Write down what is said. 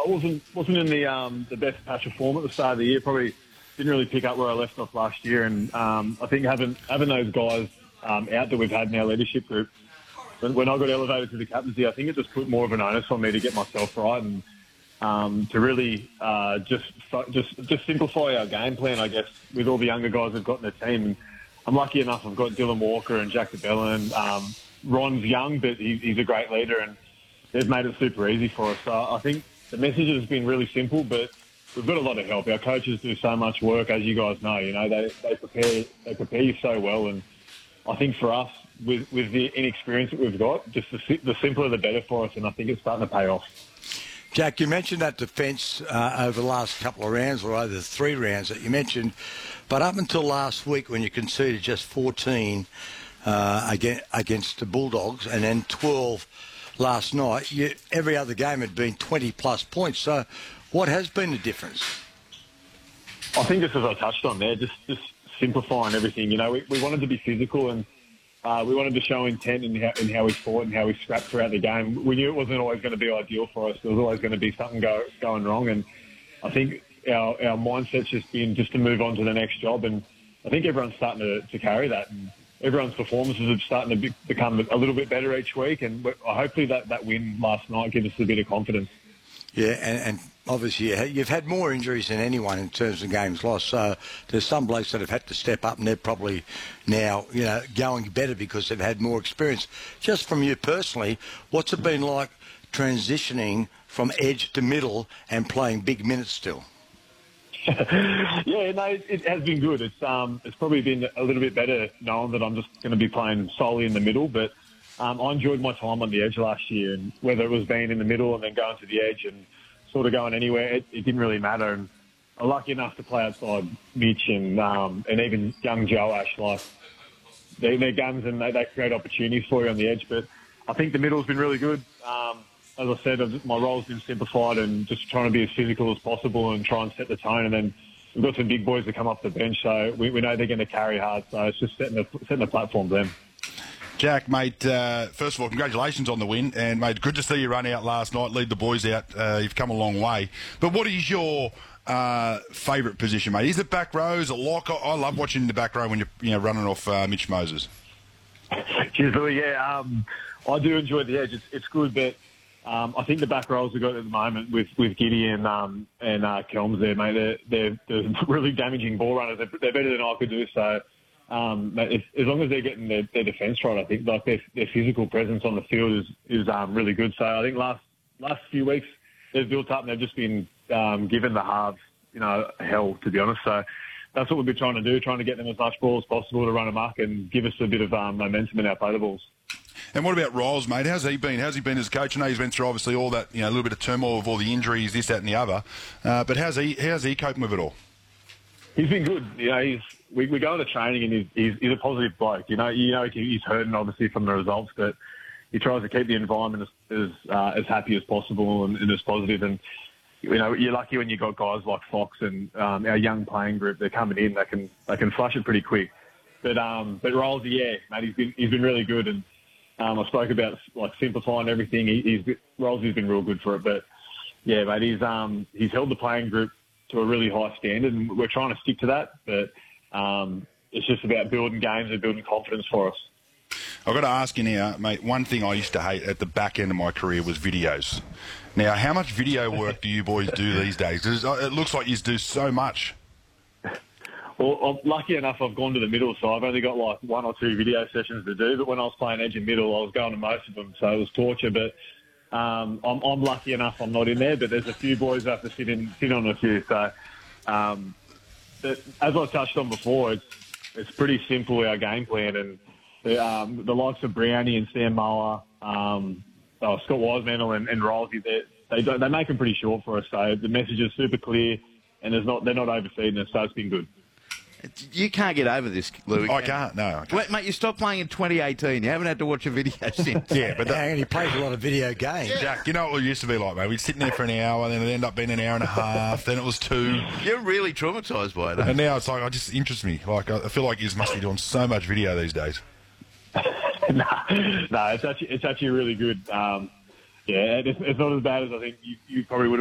I wasn't in the best patch of form at the start of the year. Probably didn't really pick up where I left off last year, and I think having those guys out that we've had in our leadership group, when I got elevated to the captaincy, I think it just put more of an onus on me to get myself right and to really just simplify our game plan, I guess, with all the younger guys we've got in the team. And I'm lucky enough I've got Dylan Walker and Jack DeBellin. Ron's young, but he's a great leader, and they've made it super easy for us. So I think the message has been really simple, but we've got a lot of help. Our coaches do so much work, as you guys know. You know, they prepare you so well, and I think for us, with the inexperience that we've got, just the simpler the better for us, and I think it's starting to pay off. Jack, you mentioned that defence over the last couple of rounds, or over the 3 rounds that you mentioned, but up until last week when you conceded just 14 against the Bulldogs and then 12 last night, every other game had been 20-plus points. So what has been the difference? I think just as I touched on there, just simplifying everything. You know, we wanted to be physical, and we wanted to show intent in how we fought and how we scrapped throughout the game. We knew it wasn't always going to be ideal for us. There was always going to be something going wrong, and I think our mindset's just been just to move on to the next job, and I think everyone's starting to carry that, and everyone's performances are starting to become a little bit better each week, and hopefully that win last night gives us a bit of confidence. Yeah, and obviously you've had more injuries than anyone in terms of games lost. So there's some blokes that have had to step up, and they're probably now, you know, going better because they've had more experience. Just from you personally, what's it been like transitioning from edge to middle and playing big minutes still? Yeah, no, it has been good. It's probably been a little bit better knowing that I'm just going to be playing solely in the middle, but I enjoyed my time on the edge last year, and whether it was being in the middle and then going to the edge and sort of going anywhere, it didn't really matter. And I'm lucky enough to play outside Mitch and even young Joe Ash. Like, they're guns, and they create opportunities for you on the edge. But I think the middle's been really good. As I said, my role's been simplified and just trying to be as physical as possible and try and set the tone. And then we've got some big boys that come off the bench, so we know they're going to carry hard. So it's just setting the platform for them. Jack, mate, first of all, congratulations on the win. And, mate, good to see you run out last night, lead the boys out. You've come a long way. But what is your favourite position, mate? Is it back row? Is it lock? I love watching the back row when you're running off Mitch Moses. Cheers, Billy. Yeah, I do enjoy the edge. It's good, but I think the back rows we've got at the moment with Giddy and Kelms there, mate, they're really damaging ball runners. They're better than I could do, so... as long as they're getting their defence right, I think like their physical presence on the field is really good. So I think last few weeks they've built up and they've just been given the halves, hell, to be honest. So that's what we've been trying to do, trying to get them as much ball as possible to run amok and give us a bit of momentum in our play balls. And what about Riles, mate? How's he been? How's he been as a coach? I know he's been through obviously all that, a little bit of turmoil of all the injuries, this, that, and the other. But how's he coping with it all? He's been good. We go into training and he's a positive bloke. He's hurting obviously from the results, but he tries to keep the environment as happy as possible and as positive. And you're lucky when you got guys like Fox and our young playing group. They're coming in. They can flush it pretty quick. But Riles, yeah, mate, he's been really good. And I spoke about like simplifying everything. Riles has been real good for it. But yeah, mate, he's held the playing group to a really high standard, and we're trying to stick to that. But it's just about building games and building confidence for us. I've got to ask you now, mate, one thing I used to hate at the back end of my career was videos. Now, how much video work do you boys do these days? 'Cause it looks like you do so much. Well, I'm lucky enough I've gone to the middle, so I've only got like 1 or 2 video sessions to do. But when I was playing edge and middle, I was going to most of them, so it was torture. But I'm lucky enough I'm not in there, but there's a few boys that have to sit on a few. So, but as I touched on before, it's pretty simple, our game plan, and the likes of Brownie and Sam Moa, Scott Wiseman and Riles, they make them pretty short for us. So the message is super clear, and they're not overfeeding us, so it's been good. You can't get over this, Louis. I can't, no. I can't. Wait, mate, you stopped playing in 2018. You haven't had to watch a video since. Yeah, but and he plays a lot of video games. Yeah. Jack, you know what it used to be like, mate? We'd sit in there for an hour, then it'd end up being an hour and a half, then it was 2. You're really traumatised by it, And now it's like, it just interests me. Like, I feel like you must be doing so much video these days. No, it's actually really good. It's not as bad as I think you probably would